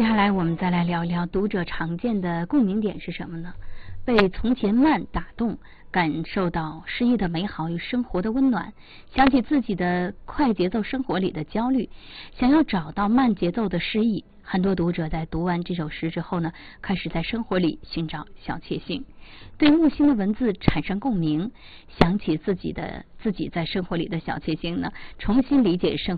接下来我们再来聊一聊读者常见的共鸣点是什么呢？被从前慢打动，感受到诗意的美好与生活的温暖，想起自己的快节奏生活里的焦虑，想要找到慢节奏的诗意。很多读者在读完这首诗之后呢，开始在生活里寻找小确幸，对木心的文字产生共鸣，想起自己在生活里的小确幸呢，重新理解生